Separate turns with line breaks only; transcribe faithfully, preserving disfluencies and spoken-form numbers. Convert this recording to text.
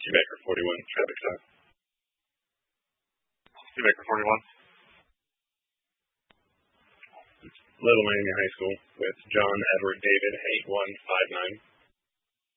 Shoemaker forty-one, traffic stop. Shoemaker forty-one. Little Miami High School with John Edward David eight one five nine.